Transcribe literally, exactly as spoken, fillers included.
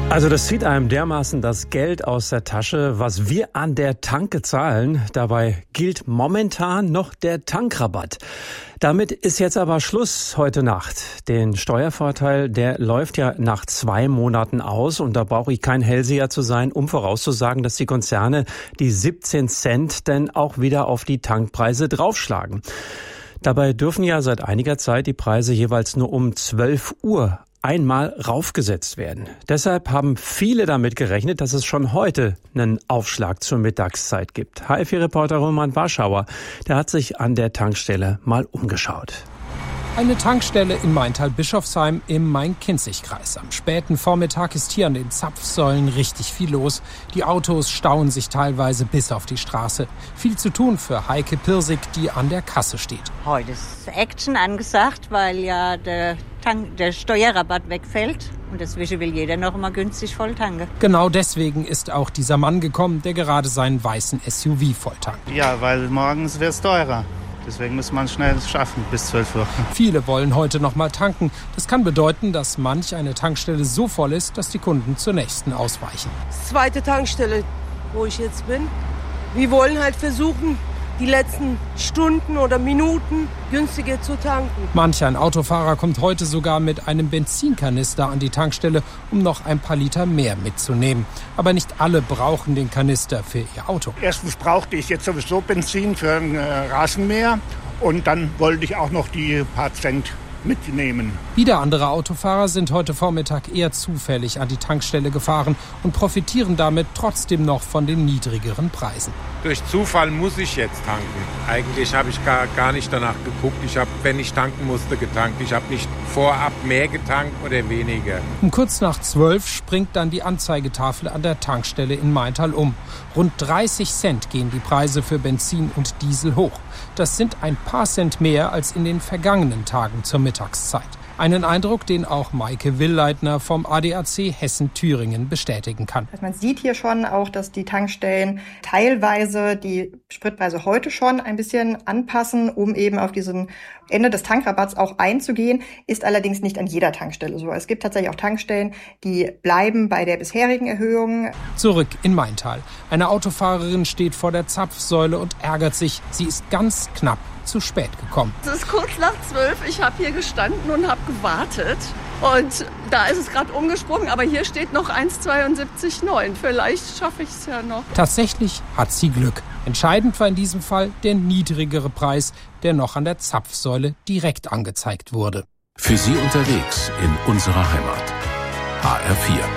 Also das zieht einem dermaßen das Geld aus der Tasche, was wir an der Tanke zahlen. Dabei gilt momentan noch der Tankrabatt. Damit ist jetzt aber Schluss heute Nacht. Den Steuervorteil, der läuft ja nach zwei Monaten aus. Und da brauche ich kein Hellseher zu sein, um vorauszusagen, dass die Konzerne die siebzehn Cent denn auch wieder auf die Tankpreise draufschlagen. Dabei dürfen ja seit einiger Zeit die Preise jeweils nur um zwölf Uhr einmal raufgesetzt werden. Deshalb haben viele damit gerechnet, dass es schon heute einen Aufschlag zur Mittagszeit gibt. H F vier-Reporter Roman Warschauer, der hat sich an der Tankstelle mal umgeschaut. Eine Tankstelle in Maintal-Bischofsheim im Main-Kinzig-Kreis. Am späten Vormittag ist hier an den Zapfsäulen richtig viel los. Die Autos stauen sich teilweise bis auf die Straße. Viel zu tun für Heike Pirsig, die an der Kasse steht. Heute ist Action angesagt, weil ja der, Tank, der Steuerrabatt wegfällt. Und deswegen will jeder noch mal günstig voll tanken. Genau deswegen ist auch dieser Mann gekommen, der gerade seinen weißen S U V volltankt. Ja, weil morgens wird es teurer. Deswegen muss man es schnell schaffen, bis zwölf Uhr. Viele wollen heute noch mal tanken. Das kann bedeuten, dass manch eine Tankstelle so voll ist, dass die Kunden zur nächsten ausweichen. Zweite Tankstelle, wo ich jetzt bin. Wir wollen halt versuchen, die letzten Stunden oder Minuten günstiger zu tanken. Manch ein Autofahrer kommt heute sogar mit einem Benzinkanister an die Tankstelle, um noch ein paar Liter mehr mitzunehmen. Aber nicht alle brauchen den Kanister für ihr Auto. Erstens brauchte ich jetzt sowieso Benzin für ein äh, Rasenmäher und dann wollte ich auch noch die paar Cent mitnehmen. Wieder andere Autofahrer sind heute Vormittag eher zufällig an die Tankstelle gefahren und profitieren damit trotzdem noch von den niedrigeren Preisen. Durch Zufall muss ich jetzt tanken. Eigentlich habe ich gar, gar nicht danach geguckt. Ich habe, wenn ich tanken musste, getankt. Ich habe nicht vorab mehr getankt oder weniger. Um kurz nach zwölf springt dann die Anzeigetafel an der Tankstelle in Maintal um. Rund dreißig Cent gehen die Preise für Benzin und Diesel hoch. Das sind ein paar Cent mehr als in den vergangenen Tagen zur Mittagszeit. Einen Eindruck, den auch Maike Willleitner vom A D A C Hessen-Thüringen bestätigen kann. Man sieht hier schon auch, dass die Tankstellen teilweise die Spritpreise heute schon ein bisschen anpassen, um eben auf diesen Ende des Tankrabatts auch einzugehen, ist allerdings nicht an jeder Tankstelle so. Es gibt tatsächlich auch Tankstellen, die bleiben bei der bisherigen Erhöhung. Zurück in Maintal. Eine Autofahrerin steht vor der Zapfsäule und ärgert sich. Sie ist ganz knapp zu spät gekommen. Es ist kurz nach zwölf. Ich habe hier gestanden und habe gewartet. Und da ist es gerade umgesprungen, aber hier steht noch eins zweiundsiebzig neun. Vielleicht schaffe ich es ja noch. Tatsächlich hat sie Glück. Entscheidend war in diesem Fall der niedrigere Preis, der noch an der Zapfsäule direkt angezeigt wurde. Für Sie unterwegs in unserer Heimat. H R vier.